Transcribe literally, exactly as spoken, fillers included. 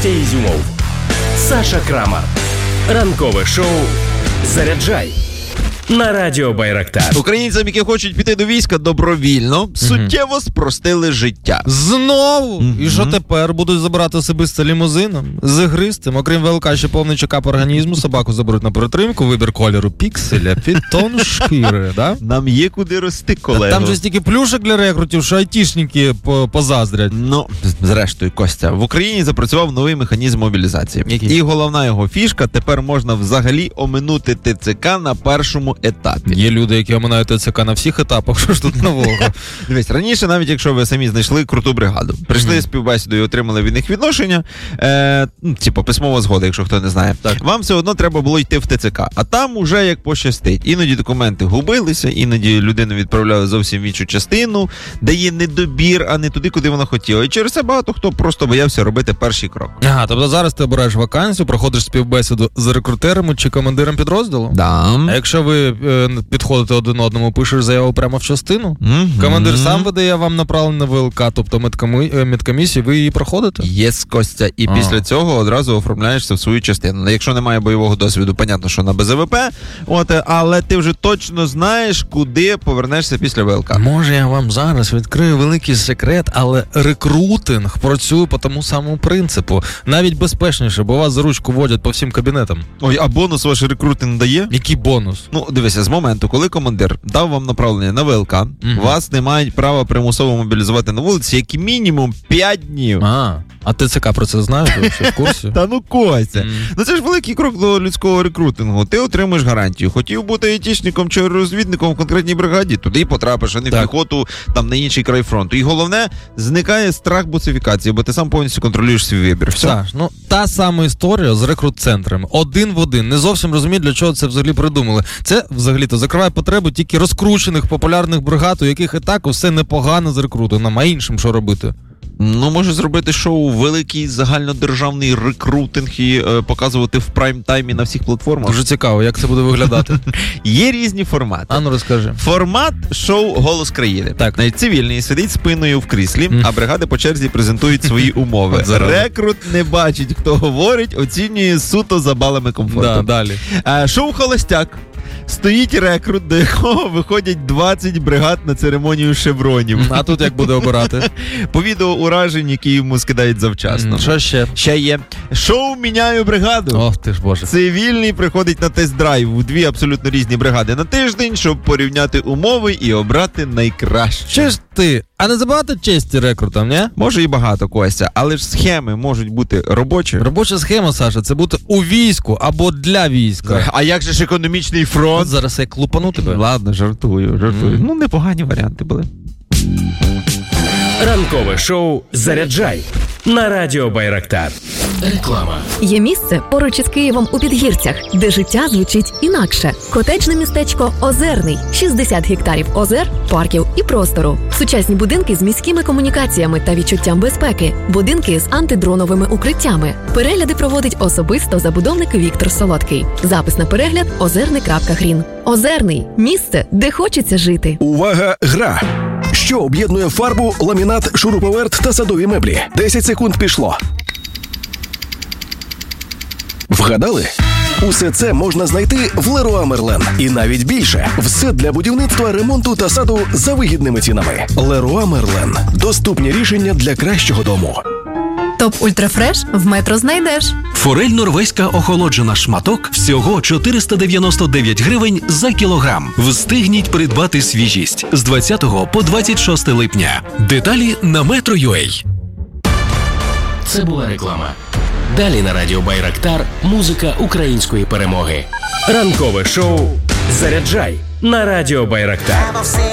Костя Ізюмов, Саша Крамар. Ранкове шоу «Заряджай» на Радіо Байрактар. Українцям, які хочуть піти до війська добровільно, mm-hmm. суттєво спростили життя. Знову? Mm-hmm. І що тепер? Будуть забирати особисто лімузином? З ігристим? Окрім ВЛК, ще повний чекап організму, собаку заберуть на перетримку, вибір кольору пікселя, під тон шкіри, да? Нам є куди рости, колего. Там же стільки плюшок для рекрутів, що айтішники позаздрять. Ну, зрештою, Костя, в Україні запрацював новий механізм мобілізації. Який? І головна його фішка, тепер можна взагалі оминути ТЦК на першому етапі. Є люди, які оминають ТЦК на всіх етапах, що ж тут нового? Дивись, раніше, навіть якщо ви самі знайшли круту бригаду, прийшли mm-hmm. співбесіду і отримали від них відношення, е, ну, типу, письмова згода, якщо хто не знає, так. Вам все одно треба було йти в ТЦК. А там уже як пощастить. Іноді документи губилися, іноді людину відправляли зовсім в іншу частину, де є недобір, а не туди, куди вона хотіла. І через це багато хто просто боявся робити перший крок. Ага, тобто зараз ти обираєш вакансію, проходиш співбесіду з рекрутерами чи командиром підрозділу? Да. А якщо ви е, підходите один одному, пишеш заяву прямо в частину, mm-hmm. командир сам видає вам направлення на ВЛК, тобто медкомі... медкомісію, ви її проходите? Єс, Костя. І а. після цього одразу оформляєшся в свою частину. Якщо немає бойового досвіду, понятно, що на БЗВП, от, але ти вже точно знаєш, куди повернешся після ВЛК. Може, я вам зараз відкрию великий секрет, але рекрутинг працює по тому самому принципу. Навіть безпечніше, бо вас за ручку водять по всім кабінетам. Ой, а бонус ваш рекрутинг дає? Який бонус? Ну, дивися, з моменту, коли командир дав вам направлення на ВЛК, mm-hmm. вас не мають права примусово мобілізувати на вулиці, як мінімум п'ять днів. А, а ТЦК про це знає? Ви ще в курсі? Та ну, Костя. Mm. Ну це ж великий крок до людського рекрутингу. Ти отримуєш гарантію. Хотів бути айтішником чи розвідником в конкретній бригаді, туди й потрапиш, а не в піхоту, там на інший край фронту. І головне, зникає страх буцифікації, бо ти сам повністю контролюєш свій вибір. Все. Саш, ну та сама історія з рекрут-центрами. Один в один. Не зовсім розумію, для чого це взагалі придумали. Це взагалі-то закриває потребу тільки розкручених популярних бригад, у яких і так усе непогано з рекрутингом, а іншим що робити? Ну, може зробити шоу великий загальнодержавний рекрутинг і е, показувати в прайм-таймі на всіх платформах. Дуже цікаво, як це буде виглядати. Є різні формати. А ну розкажи. Формат шоу «Голос країни». Так. Навіть цивільний сидить спиною в кріслі, mm. а бригади по черзі презентують свої умови. Рекрут не бачить, хто говорить, оцінює суто за балами комфорту. Да, далі. А, шоу «Холостяк». Стоїть рекрут, до якого виходять двадцять бригад на церемонію шевронів. А тут як буде обирати? По відео уражень, які йому скидають завчасно. Що ще? Ще є. Шоу «Міняю бригаду». Ох ти ж боже. Цивільний приходить на тест-драйв у дві абсолютно різні бригади на тиждень, щоб порівняти умови і обрати найкраще. Чи ж ти? А не забагато честі рекрутам, ні? Може і багато, Костя, але ж схеми можуть бути робочі. Робоча схема, Саша, це бути у війську або для війська. А як же ж економічний фронт? От зараз я клупану тебе. Ладно, жартую, жартую. Mm. Ну, непогані варіанти були. Ранкове шоу «Заряджай» на Радіо Байрактар. Реклама. Є місце поруч із Києвом у Підгірцях, де життя звучить інакше. Котеджне містечко Озерний. шістдесят гектарів озер, парків і простору. Сучасні будинки з міськими комунікаціями та відчуттям безпеки. Будинки з антидроновими укриттями. Перегляди проводить особисто забудовник Віктор Солодкий. Запис на перегляд – озерний крапка грін. Озерний. Місце, де хочеться жити. Увага! Гра! Що об'єднує фарбу, ламінат, шуруповерт та садові меблі? десять секунд пішло. Вгадали? Усе це можна знайти в Леруа Мерлен. І навіть більше. Все для будівництва, ремонту та саду за вигідними цінами. Леруа Мерлен. Доступні рішення для кращого дому. Топ Ультрафреш в Метро знайдеш. Форель норвезька охолоджена шматок всього чотириста дев'яносто дев'ять гривень за кілограм. Встигніть придбати свіжість з двадцятого по двадцять шосте липня. Деталі на метро крапка ю а. Це була реклама. Далі на Радіо Байрактар музика української перемоги. Ранкове шоу «Заряджай» на Радіо Байрактар.